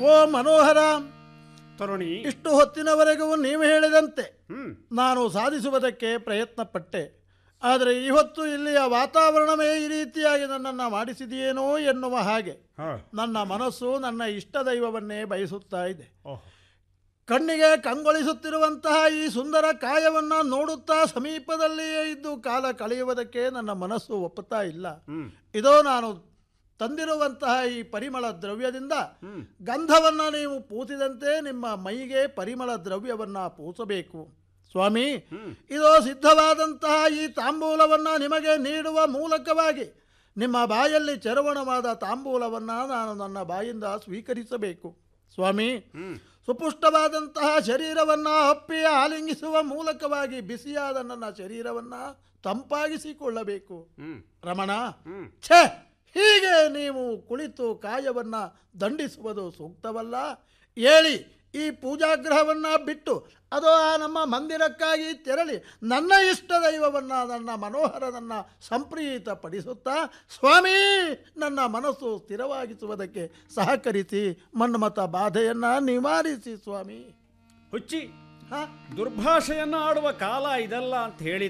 ಓ ಮನೋಹರ, ತರುಣಿ, ಇಷ್ಟು ಹೊತ್ತಿನವರೆಗೂ ನೀವು ಹೇಳಿದಂತೆ ಹ್ಮ್ ನಾನು ಸಾಧಿಸುವುದಕ್ಕೆ ಪ್ರಯತ್ನ ಪಟ್ಟೆ. ಆದರೆ ಇವತ್ತು ಇಲ್ಲಿಯ ವಾತಾವರಣವೇ ಈ ರೀತಿಯಾಗಿ ನನ್ನನ್ನು ಮಾಡಿಸಿದೆಯೇನೋ ಎನ್ನುವ ಹಾಗೆ ನನ್ನ ಮನಸ್ಸು ನನ್ನ ಇಷ್ಟ ದೈವವನ್ನೇ ಬಯಸುತ್ತಾ ಇದೆ. ಕಣ್ಣಿಗೆ ಕಂಗೊಳಿಸುತ್ತಿರುವಂತಹ ಈ ಸುಂದರ ಕಾಯವನ್ನು ನೋಡುತ್ತಾ ಸಮೀಪದಲ್ಲಿಯೇ ಇದ್ದು ಕಾಲ ಕಳೆಯುವುದಕ್ಕೆ ನನ್ನ ಮನಸ್ಸು ಒಪ್ಪುತ್ತಾ ಇಲ್ಲ. ಇದೋ ನಾನು ತಂದಿರುವಂತಹ ಈ ಪರಿಮಳ ದ್ರವ್ಯದಿಂದ ಗಂಧವನ್ನು ನೀವು ಪೂಸಿದಂತೆ ನಿಮ್ಮ ಮೈಗೆ ಪರಿಮಳ ದ್ರವ್ಯವನ್ನು ಪೂಸಬೇಕು. ಸ್ವಾಮಿ, ಇದೋ ಸಿದ್ಧವಾದಂತಹ ಈ ತಾಂಬೂಲವನ್ನು ನಿಮಗೆ ನೀಡುವ ಮೂಲಕವಾಗಿ ನಿಮ್ಮ ಬಾಯಲ್ಲಿ ಚರವಣವಾದ ತಾಂಬೂಲವನ್ನು ನಾನು ನನ್ನ ಬಾಯಿಂದ ಸ್ವೀಕರಿಸಬೇಕು. ಸ್ವಾಮಿ, ಸುಪುಷ್ಟವಾದಂತಹ ಶರೀರವನ್ನು ಅಪ್ಪಿ ಆಲಿಂಗಿಸುವ ಮೂಲಕವಾಗಿ ಬಿಸಿಯಾದ ನನ್ನ ಶರೀರವನ್ನು ತಂಪಾಗಿಸಿಕೊಳ್ಳಬೇಕು. ರಮಣ, ಛೇ, ಹೀಗೆ ನೀವು ಕುಳಿತು ಕಾಯವನ್ನು ದಂಡಿಸುವುದು ಸೂಕ್ತವಲ್ಲ. ಹೇಳಿ, ಈ ಪೂಜಾಗ್ರಹವನ್ನು ಬಿಟ್ಟು ಅದೋ ಆ ನಮ್ಮ ಮಂದಿರಕ್ಕಾಗಿ ತೆರಳಿ ನನ್ನ ಇಷ್ಟ ದೈವವನ್ನು ನನ್ನ ಮನೋಹರನನ್ನು ಸಂಪ್ರೀತಪಡಿಸುತ್ತಾ ಸ್ವಾಮಿ ನನ್ನ ಮನಸ್ಸು ಸ್ಥಿರವಾಗಿಸುವುದಕ್ಕೆ ಸಹಕರಿಸಿ ಮನ್ಮಥ ಬಾಧೆಯನ್ನು ನಿವಾರಿಸಿ ಸ್ವಾಮಿ. ಹುಚ್ಚಿ, ದುರ್ಭಾಷೆಯನ್ನು ಆಡುವ ಕಾಲ ಇದಲ್ಲ ಅಂತ ಹೇಳಿ